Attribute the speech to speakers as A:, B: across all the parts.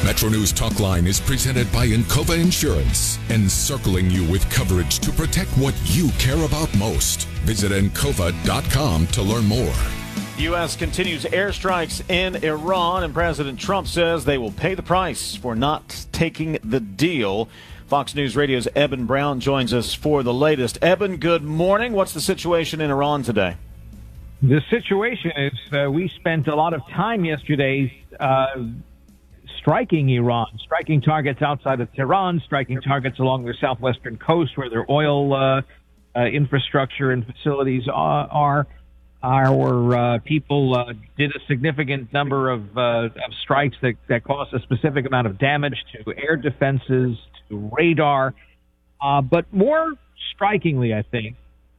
A: Metro News Talkline is presented by Encova Insurance, encircling you with coverage to protect what you care about most. Visit Encova.com to learn more.
B: U.S. continues airstrikes in Iran, and President Trump says they will pay the price for not taking the deal. Fox News Radio's Eben Brown joins us for the latest. Eben, good morning. What's the situation in Iran today?
C: The situation is we spent a lot of time yesterday striking Iran, striking targets outside of Tehran, striking targets along their southwestern coast where their oil infrastructure and facilities are. Our people did a significant number of strikes that caused a specific amount of damage to air defenses, to radar. But more strikingly, I think,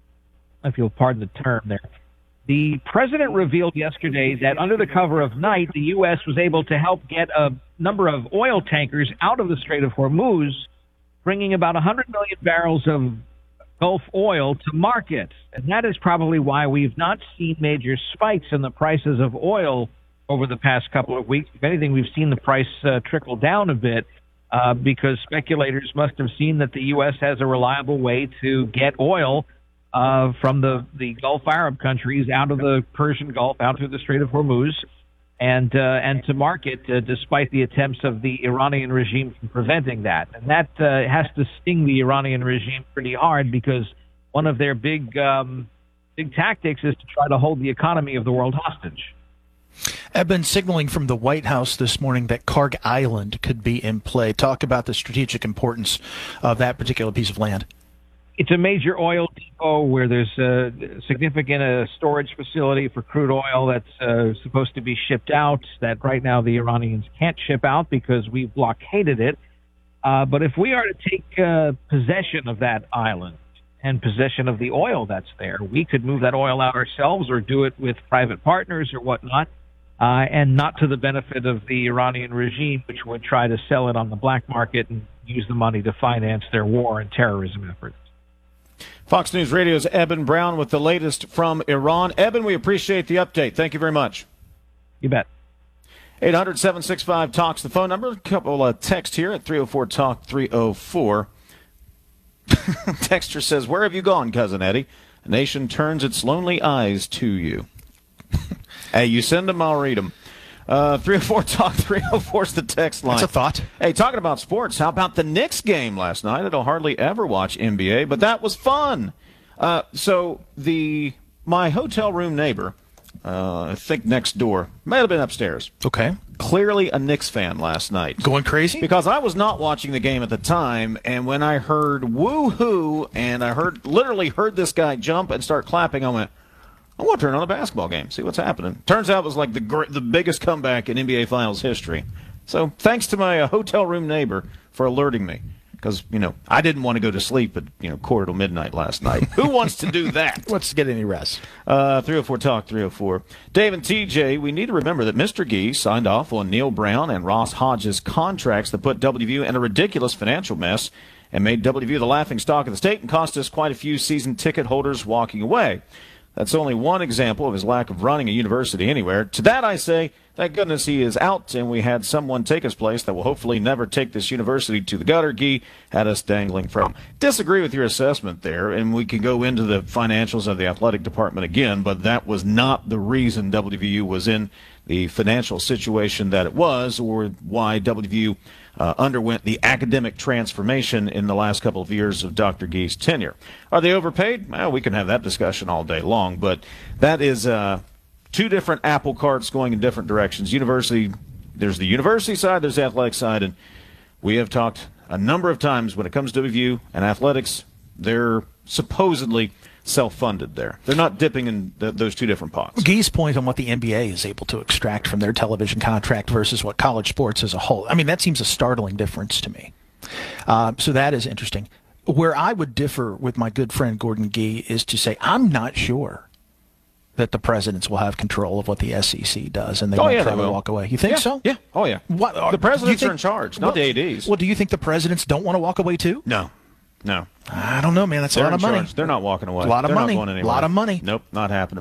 C: if you'll pardon the term there, the president revealed yesterday that under the cover of night, the U.S. was able to help get a number of oil tankers out of the Strait of Hormuz, bringing about 100 million barrels of Gulf oil to market. And that is probably why we've not seen major spikes in the prices of oil over the past couple of weeks. If anything, we've seen the price trickle down a bit because speculators must have seen that the U.S. has a reliable way to get oil from the Gulf Arab countries out of the Persian Gulf, out through the Strait of Hormuz, and to market, despite the attempts of the Iranian regime from preventing that. And that has to sting the Iranian regime pretty hard because one of their big tactics is to try to hold the economy of the world hostage.
D: I've been signaling from the White House this morning that Karg Island could be in play. Talk about the strategic importance of that particular piece of land.
C: It's a major oil depot where there's a significant storage facility for crude oil that's supposed to be shipped out that right now the Iranians can't ship out because we've blockaded it. But if we are to take possession of that island and possession of the oil that's there, we could move that oil out ourselves or do it with private partners or whatnot, and not to the benefit of the Iranian regime, which would try to sell it on the black market and use the money to finance their war and terrorism efforts.
B: Fox News Radio's Eben Brown with the latest from Iran. Eben, we appreciate the update. Thank you very much.
C: You bet.
B: 800-765-TALKS, the phone number. A couple of text here at 304-TALK-304. Texter says, where have you gone, Cousin Eddie? A nation turns its lonely eyes to you. Hey, you send them, I'll read them. 304-TALK-304 is the text line.
D: That's a thought.
B: Hey, talking about sports, how about the Knicks game last night? I don't hardly ever watch NBA, but that was fun. So my hotel room neighbor, I think next door, might have been upstairs.
D: Okay.
B: Clearly a Knicks fan last night.
D: Going crazy?
B: Because I was not watching the game at the time, and when I heard woo-hoo, and I literally heard this guy jump and start clapping, I went, I want to turn on a basketball game, see what's happening. Turns out it was like the biggest comeback in NBA Finals history. So thanks to my hotel room neighbor for alerting me. Because, I didn't want to go to sleep at, quarter to midnight last night. Who wants to do that?
D: Wants to get any rest.
B: 304-TALK-304. Dave and TJ, we need to remember that Mr. Gee signed off on Neil Brown and Ross Hodges' contracts that put WVU in a ridiculous financial mess and made WVU the laughing stock of the state and cost us quite a few season ticket holders walking away. That's only one example of his lack of running a university anywhere. To that I say, thank goodness he is out, and we had someone take his place that will hopefully never take this university to the gutter. Gee had us dangling from. Disagree with your assessment there, and we can go into the financials of the athletic department again, but that was not the reason WVU was in the financial situation that it was, or why WVU underwent the academic transformation in the last couple of years of Dr. Gee's tenure. Are they overpaid? Well, we can have that discussion all day long, but that is two different apple carts going in different directions. University, there's the university side, there's the athletic side, and we have talked a number of times when it comes to WVU and athletics, they're supposedly self-funded there. They're not dipping in those two different pots.
D: Gee's point on what the NBA is able to extract from their television contract versus what college sports as a whole, I mean, that seems a startling difference to me. So that is interesting. Where I would differ with my good friend Gordon Gee is to say I'm not sure that the presidents will have control of what the SEC does, and they won't try to walk away. You think so?
B: Yeah. Oh, yeah. The presidents are in charge, not the ADs.
D: Well, do you think the presidents don't want to walk away too?
B: No.
D: I don't know, man. That's a lot of money.
B: They're not walking away.
D: A lot of money.
B: Not going anywhere.
D: A lot of money.
B: Nope, not happening.